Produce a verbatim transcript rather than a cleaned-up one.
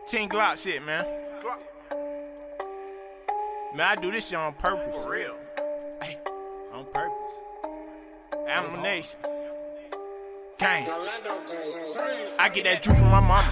Ten Glock shit, man. Man, I do this shit on purpose. For real. Hey, on purpose. Animal Nation. Gang. I get that juice from my mama.